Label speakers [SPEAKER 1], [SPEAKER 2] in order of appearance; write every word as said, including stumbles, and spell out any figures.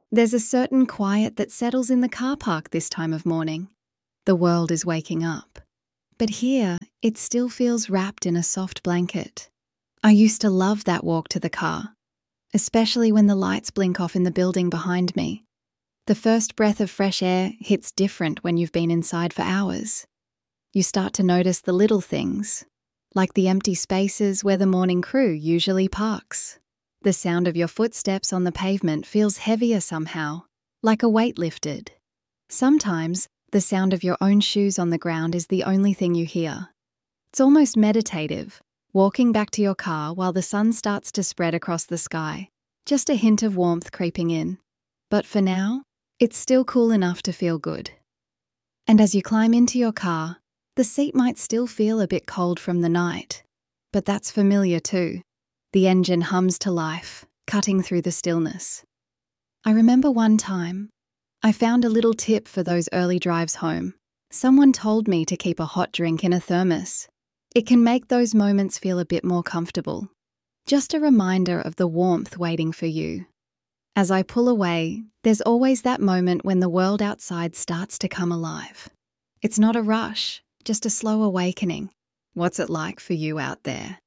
[SPEAKER 1] There's a certain quiet that settles in the car park this time of morning. The world is waking up. But here, it still feels wrapped in a soft blanket. I used to love that walk to the car, especially when the lights blink off in the building behind me. The first breath of fresh air hits different when you've been inside for hours. You start to notice the little things, like the empty spaces where the morning crew usually parks. The sound of your footsteps on the pavement feels heavier somehow, like a weight lifted. Sometimes, the sound of your own shoes on the ground is the only thing you hear. It's almost meditative, walking back to your car while the sun starts to spread across the sky, just a hint of warmth creeping in. But for now, it's still cool enough to feel good. And as you climb into your car, the seat might still feel a bit cold from the night, but that's familiar too. The engine hums to life, cutting through the stillness. I remember one time, I found a little tip for those early drives home. Someone told me to keep a hot drink in a thermos. It can make those moments feel a bit more comfortable. Just a reminder of the warmth waiting for you. As I pull away, there's always that moment when the world outside starts to come alive. It's not a rush, just a slow awakening. What's it like for you out there?